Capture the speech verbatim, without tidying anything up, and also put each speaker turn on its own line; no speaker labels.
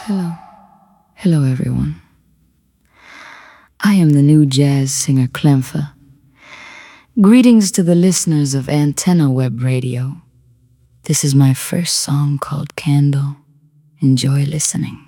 Hello. Hello, everyone. I am the new jazz singer Clempha. Greetings to the listeners of Antenna Web Radio. This is my first song called Candle. Enjoy listening.